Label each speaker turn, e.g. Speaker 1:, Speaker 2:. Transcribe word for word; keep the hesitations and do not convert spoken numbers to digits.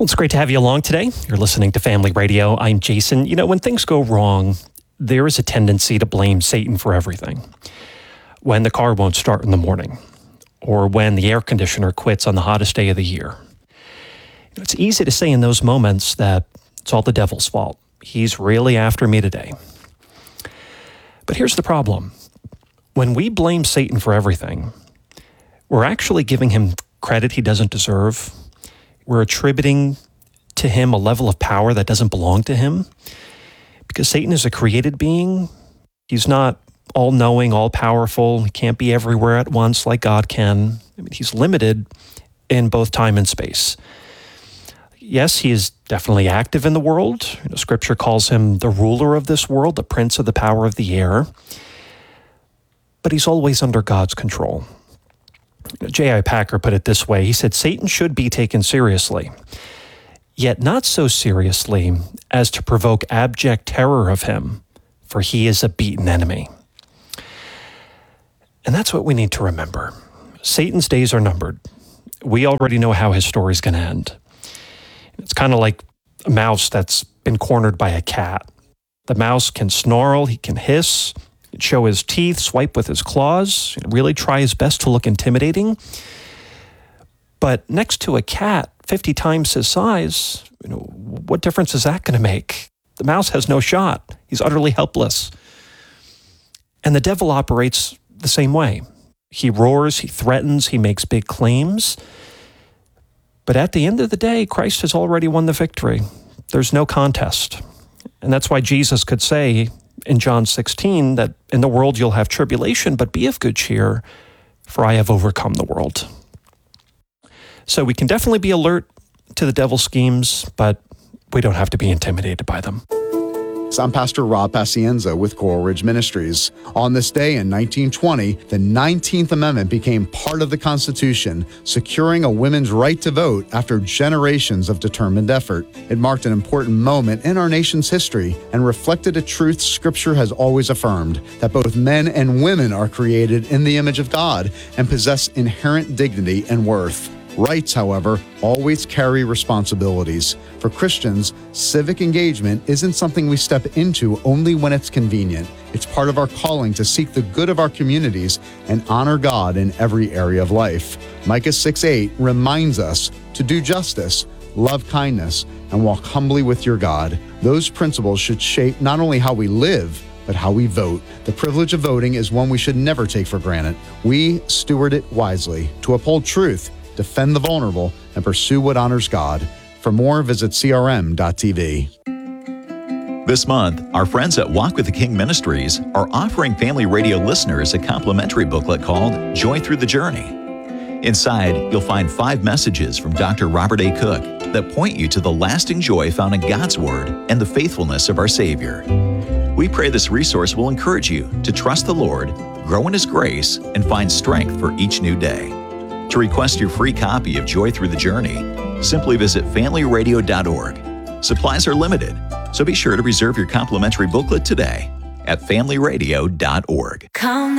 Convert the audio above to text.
Speaker 1: Well, it's great to have you along today. You're listening to Family Radio. I'm Jason. You know, when things go wrong, there is a tendency to blame Satan for everything. When the car won't start in the morning, or when the air conditioner quits on the hottest day of the year. It's easy to say in those moments that it's all the devil's fault. He's really after me today. But here's the problem. When we blame Satan for everything, we're actually giving him credit he doesn't deserve. We're attributing to him a level of power that doesn't belong to him. Because Satan is a created being. He's not all-knowing, all-powerful. He can't be everywhere at once like God can. I mean, he's limited in both time and space. Yes, he is definitely active in the world. You know, Scripture calls him the ruler of this world, the prince of the power of the air. But he's always under God's control. J I Packer put it this way. He said, Satan should be taken seriously, yet not so seriously as to provoke abject terror of him, for he is a beaten enemy. And that's what we need to remember. Satan's days are numbered. We already know how his story's going to end. It's kind of like a mouse that's been cornered by a cat. The mouse can snarl, he can hiss, show his teeth, swipe with his claws, really try his best to look intimidating. But next to a cat fifty times his size, you know, what difference is that going to make? The mouse has no shot. He's utterly helpless. And the devil operates the same way. He roars, he threatens, he makes big claims. But at the end of the day, Christ has already won the victory. There's no contest. And that's why Jesus could say in John sixteen that in the world you'll have tribulation, but be of good cheer, for I have overcome the world. So we can definitely be alert to the devil's schemes, but we don't have to be intimidated by them.
Speaker 2: I'm Pastor Rob Pacienza with Coral Ridge Ministries. On this day in nineteen twenty, the nineteenth Amendment became part of the Constitution, securing a women's right to vote after generations of determined effort. It marked an important moment in our nation's history and reflected a truth Scripture has always affirmed, that both men and women are created in the image of God and possess inherent dignity and worth. Rights, however, always carry responsibilities. For Christians, civic engagement isn't something we step into only when it's convenient. It's part of our calling to seek the good of our communities and honor God in every area of life. Micah six eight reminds us to do justice, love kindness, and walk humbly with your God. Those principles should shape not only how we live, but how we vote. The privilege of voting is one we should never take for granted. We steward it wisely to uphold truth, defend the vulnerable, and pursue what honors God. For more, visit c r m dot t v.
Speaker 3: This month, our friends at Walk with the King Ministries are offering Family Radio listeners a complimentary booklet called Joy Through the Journey. Inside, you'll find five messages from Doctor Robert A. Cook that point you to the lasting joy found in God's Word and the faithfulness of our Savior. We pray this resource will encourage you to trust the Lord, grow in His grace, and find strength for each new day. To request your free copy of Joy Through the Journey, simply visit family radio dot org. Supplies are limited, so be sure to reserve your complimentary booklet today at family radio dot org.
Speaker 4: Come